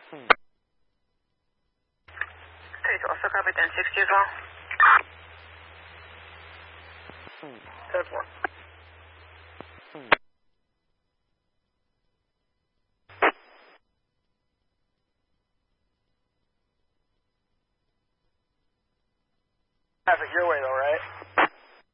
Please also copy 1060 as well. 10-4. Traffic your way though, right?